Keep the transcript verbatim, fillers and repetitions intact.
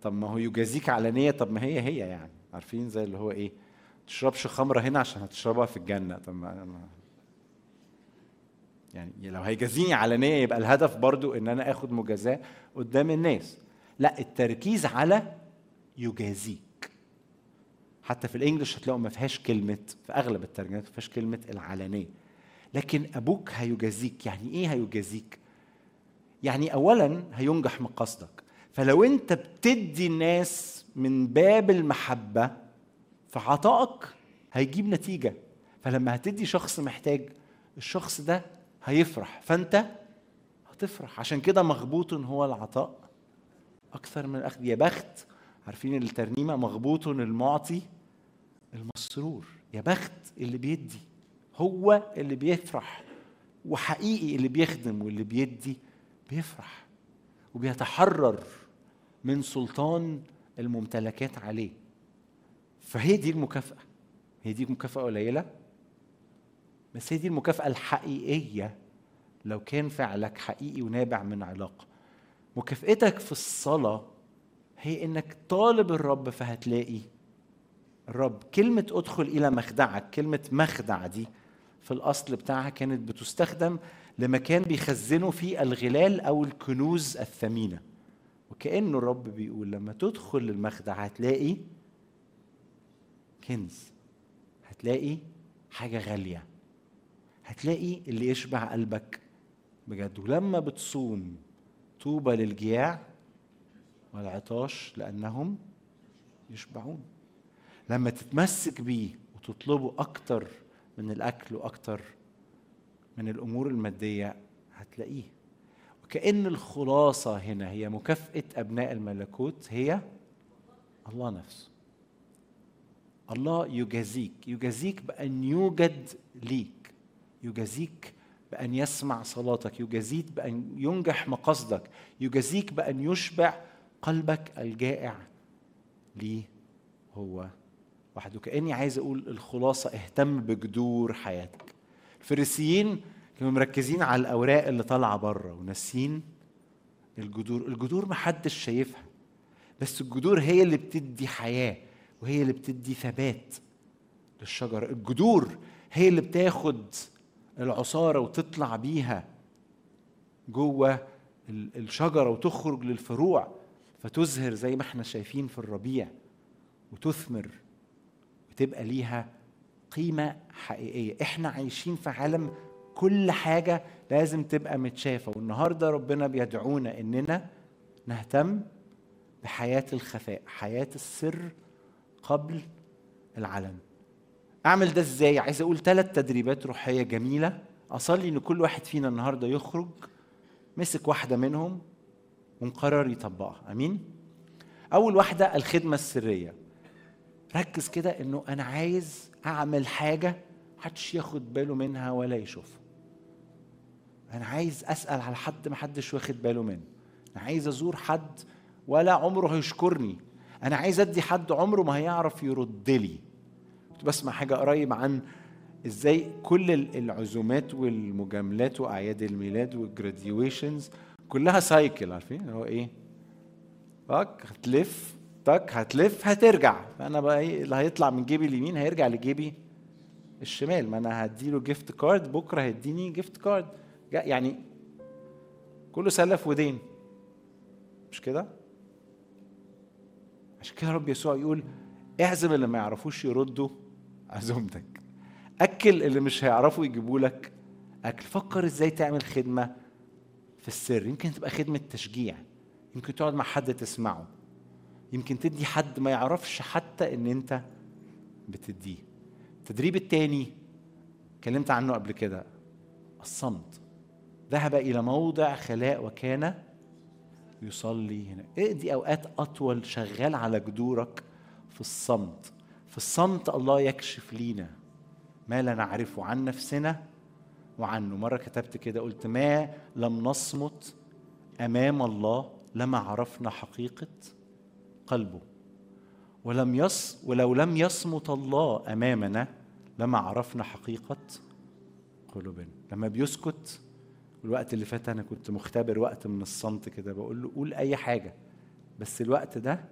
طب ما هو يجازيك علانية، طب ما هي هي يعني، عارفين زي اللي هو ايه، تشربش خمرة هنا عشان هتشربها في الجنة. طب ما ما- يعني لو هيجازيني علانية يبقى الهدف برضو ان انا اخد مجازاة قدام الناس. لا، التركيز على يجازيك. حتى في الانجليش هتلاقوا ما فيهاش كلمة، في اغلب الترجمات ما فيهاش كلمة العلانية، لكن ابوك هيجازيك. يعني ايه هيجازيك؟ يعني اولا هينجح مقاصدك. فلو انت بتدي الناس من باب المحبة، فعطائك هيجيب نتيجة. فلما هتدي شخص محتاج، الشخص ده هيفرح، فانت هتفرح. عشان كده مغبوط هو العطاء اكثر من الاخذ. يا بخت، عارفين الترنيمة، مغبوط المعطي المسرور. يا بخت اللي بيدي، هو اللي بيفرح. وحقيقي اللي بيخدم واللي بيدي بيفرح وبيتحرر من سلطان الممتلكات عليه. فهي دي المكافأة. هي دي مكافأة قليلة، بس هي دي المكافأة الحقيقية لو كان فعلك حقيقي ونابع من علاقة. مكافأتك في الصلاة هي انك طالب الرب فهتلاقي الرب. كلمة ادخل الى مخدعك، كلمة مخدع دي في الاصل بتاعها كانت بتستخدم لمكان بيخزنوا فيه الغلال او الكنوز الثمينة. وكأنه الرب بيقول لما تدخل المخدع هتلاقي كنز، هتلاقي حاجة غالية، هتلاقي اللي يشبع قلبك بجد. ولما بتصوم، طوبى للجياع والعطاش لأنهم يشبعون. لما تتمسك بيه وتطلبه أكتر من الأكل وأكتر من الأمور المادية هتلاقيه. وكأن الخلاصة هنا هي مكافأة أبناء الملكوت هي الله نفسه. الله يجازيك، يجازيك بأن يوجد ليك، يجازيك بأن يسمع صلاتك، يجازيك بأن ينجح مقاصدك، يجازيك بأن يشبع قلبك الجائع ليه هو وحده. كأني عايز أقول الخلاصة، اهتم بجذور حياتك. الفريسيين كانوا مركزين على الأوراق اللي طالعة بره وناسين الجذور. الجذور محدش شايفها، بس الجذور هي اللي بتدي حياة وهي اللي بتدي ثبات للشجرة. الجذور هي اللي بتاخد العصارة وتطلع بيها جوه الشجرة وتخرج للفروع فتزهر زي ما احنا شايفين في الربيع، وتثمر وتبقى ليها قيمة حقيقية. احنا عايشين في عالم كل حاجة لازم تبقى متشافة، والنهاردة ربنا بيدعونا اننا نهتم بحياة الخفاء، حياة السر قبل العلن. اعمل ده ازاي؟ عايز اقول ثلاث تدريبات روحية جميلة اصلي ان كل واحد فينا النهاردة يخرج مسك واحدة منهم ومقرر يطبقها. امين. اول واحدة الخدمة السرية. ركز كده انه انا عايز اعمل حاجة محدش ياخد باله منها ولا يشوفها. انا عايز اسأل على حد محدش واخد باله منه. انا عايز ازور حد ولا عمره هيشكرني. انا عايز ادي حد عمره ما هيعرف يرد لي. كنت بسمع حاجة قريب عن ازاي كل العزومات والمجاملات واعياد الميلاد والجراديويشنز كلها سايكل. عارفين هو ايه؟ تك هتلف، تك هتلف هترجع. فانا بقى ايه اللي هيطلع من جيبي اليمين هيرجع لجيبي الشمال. ما انا هديله جيفت كارد بكره هيديني جيفت كارد. يعني كله سلف ودين، مش كده؟ عشان كده رب يسوع يقول اعزم اللي ما يعرفوش يردوا عزومتك، اكل اللي مش هيعرفوا يجيبوا لك اكل. فكر ازاي تعمل خدمه في السر. يمكن تبقى خدمه تشجيع، يمكن تقعد مع حد تسمعه، يمكن تدي حد ما يعرفش حتى ان انت بتديه. التدريب التاني اتكلمت عنه قبل كده، الصمت. ذهب الى موضع خلاء وكان يصلي هنا. اقضي اوقات اطول شغال على جذورك في الصمت. في الصمت الله يكشف لينا ما لا نعرفه عن نفسنا وعنه. مرة كتبت كده قلت ما لم نصمت أمام الله لما عرفنا حقيقة قلبه، ولم يص ولو لم يصمت الله أمامنا لما عرفنا حقيقة قلوبنا. لما بيسكت، الوقت اللي فات أنا كنت مختبر وقت من الصمت كده، بقول له قول أي حاجة، بس الوقت ده